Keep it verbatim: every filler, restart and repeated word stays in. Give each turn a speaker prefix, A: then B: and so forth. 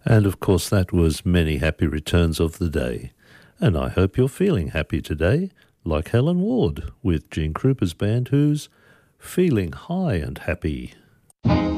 A: And of course that was Many Happy Returns of the Day. And I hope you're feeling happy today, like Helen Ward with Gene Krupa's band, who's feeling high and happy.